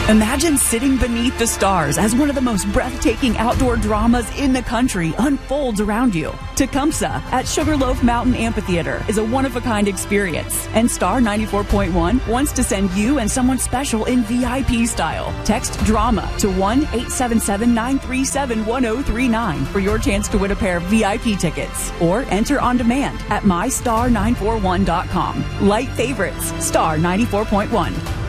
Imagine sitting beneath the stars as one of the most breathtaking outdoor dramas in the country unfolds around you. Tecumseh at Sugarloaf Mountain Amphitheater is a one-of-a-kind experience, and Star 94.1 wants to send you and someone special in VIP style. Text DRAMA to 1-877-937-1039 for your chance to win a pair of VIP tickets, or enter on demand at mystar941.com. Light favorites, Star 94.1.